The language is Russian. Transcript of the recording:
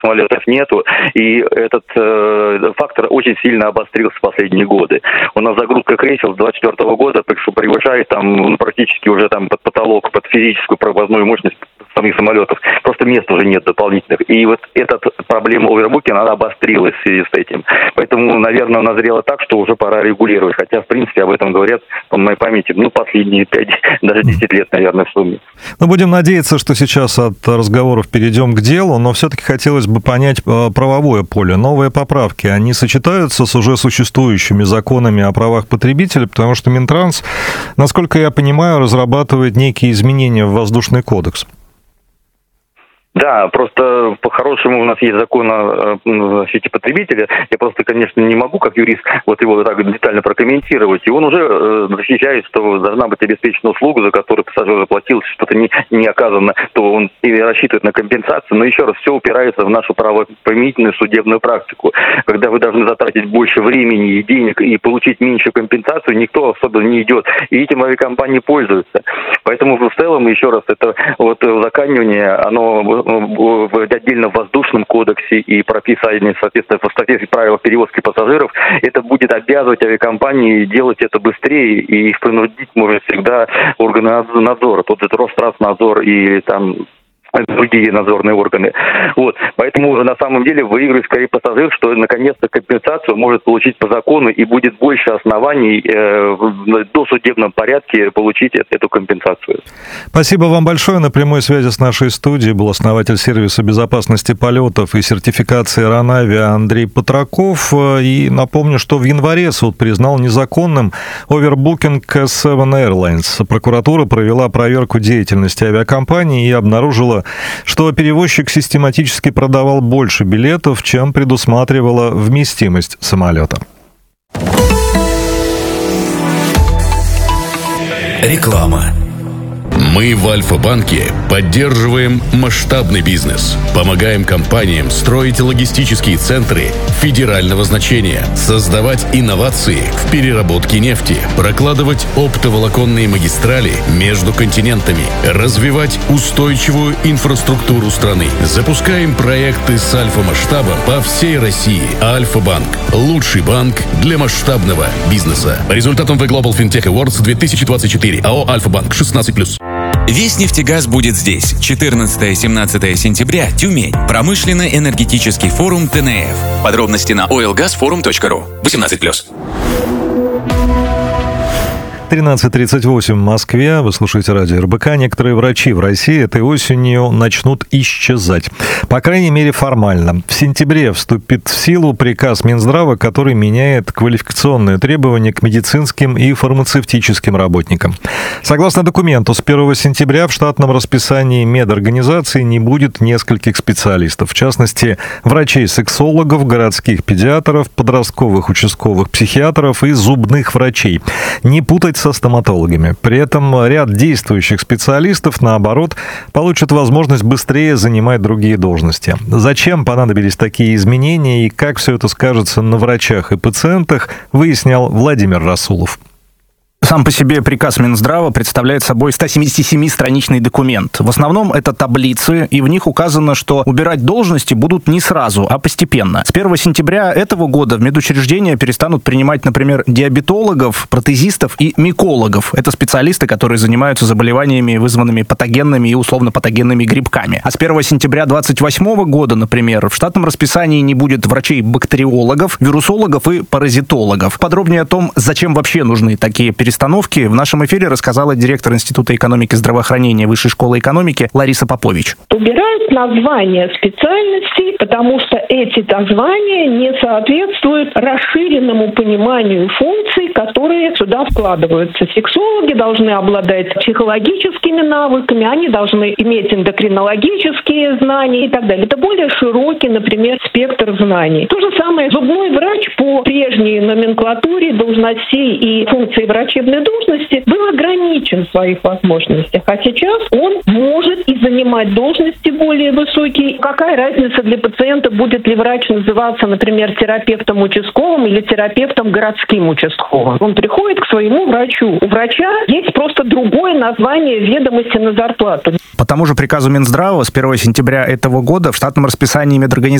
самолетов нету, и этот фактор очень сильно обострился в последние годы. У нас загрузка кресел с 2024 года превышает там практически уже там под потолок, под физическую провозную мощность самих самолетов. Просто мест уже нет дополнительных. И вот эта проблема овербукинга, она обострилась в связи с этим. Поэтому, наверное, назрело так, что уже пора регулировать. Хотя, в принципе, об этом говорят, по моей памяти, последние 5, даже 10 лет, наверное, в сумме. Будем надеяться, что сейчас от разговоров перейдем к делу, но все-таки хотелось бы понять правовое поле. Новые поправки, они сочетаются с уже существующими законами о правах потребителя, потому что Минтранс, насколько я понимаю, разрабатывает некие изменения в Воздушный кодекс. Да, просто по-хорошему у нас есть закон о защите потребителя. Я просто, конечно, не могу, как юрист, его так детально прокомментировать. И он уже защищает, что должна быть обеспечена услуга, за которую пассажир заплатил, что-то не оказано, то он и рассчитывает на компенсацию. Но еще раз, все упирается в нашу правоприменительную судебную практику. Когда вы должны затратить больше времени и денег и получить меньшую компенсацию, никто особо не идет. И этим авиакомпании пользуются. Поэтому в целом, еще раз, это узаконивание, оно отдельно в Воздушном кодексе и прописание, соответственно, в статье правил перевозки пассажиров, это будет обязывать авиакомпании делать это быстрее, и их принудить может всегда органы надзора, тот же Ространснадзор и там другие надзорные органы. Поэтому на самом деле выигрывает скорее пассажир, что наконец-то компенсацию может получить по закону и будет больше оснований в досудебном порядке получить эту компенсацию. Спасибо вам большое. На прямой связи с нашей студией был основатель сервиса безопасности полетов и сертификации Ранавиа Андрей Патраков. И напомню, что в январе суд признал незаконным овербукинг S7 Airlines. Прокуратура провела проверку деятельности авиакомпании и обнаружила, что перевозчик систематически продавал больше билетов, чем предусматривала вместимость самолета. Реклама. Мы в Альфа-банке поддерживаем масштабный бизнес, помогаем компаниям строить логистические центры федерального значения, создавать инновации в переработке нефти, прокладывать оптоволоконные магистрали между континентами, развивать устойчивую инфраструктуру страны. Запускаем проекты с альфа-масштабом по всей России. Альфа-банк – лучший банк для масштабного бизнеса. По результатам The Global FinTech Awards 2024. АО «Альфа-банк» 16+. Весь нефтегаз будет здесь. 14-17 сентября. Тюмень. Промышленно-энергетический форум ТНФ. Подробности на oilgasforum.ru. 18+. 13:38 в Москве. Вы слушаете радио РБК. Некоторые врачи в России этой осенью начнут исчезать. По крайней мере, формально. В сентябре вступит в силу приказ Минздрава, который меняет квалификационные требования к медицинским и фармацевтическим работникам. Согласно документу, с 1 сентября в штатном расписании медорганизации не будет нескольких специалистов. В частности, врачей-сексологов, городских педиатров, подростковых участковых психиатров и зубных врачей. Не путать со стоматологами. При этом ряд действующих специалистов, наоборот, получат возможность быстрее занимать другие должности. Зачем понадобились такие изменения и как все это скажется на врачах и пациентах, выяснял Владимир Расулов. Сам по себе приказ Минздрава представляет собой 177-страничный документ. В основном это таблицы, и в них указано, что убирать должности будут не сразу, а постепенно. С 1 сентября этого года в медучреждения перестанут принимать, например, диабетологов, протезистов и микологов. Это специалисты, которые занимаются заболеваниями, вызванными патогенными и условно-патогенными грибками. А с 1 сентября 2028 года, например, в штатном расписании не будет врачей-бактериологов, вирусологов и паразитологов. Подробнее о том, зачем вообще нужны такие перестановки, в нашем эфире рассказала директор Института экономики и здравоохранения Высшей школы экономики Лариса Попович. Убирают названия специальностей, потому что эти названия не соответствуют расширенному пониманию функций, которые сюда вкладываются. Сексологи должны обладать психологическими навыками, они должны иметь эндокринологические знания и так далее. Это более широкий, например, спектр знаний. То же самое зубной врач по прежней номенклатуре должностей и функций врачей врачебной должности, был ограничен в своих возможностях. А сейчас он может и занимать должности более высокие. Какая разница для пациента, будет ли врач называться, например, терапевтом участковым или терапевтом городским участковым? Он приходит к своему врачу. У врача есть просто другое название ведомости на зарплату. По тому же приказу Минздрава с 1 сентября этого года в штатном расписании медорганизации